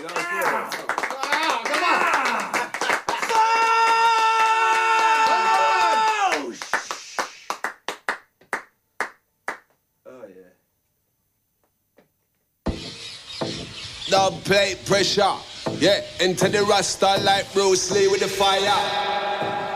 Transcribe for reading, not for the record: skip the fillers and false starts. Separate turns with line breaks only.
Dub plate pressure, yeah, into the Rasta like Bruce Lee with the fire.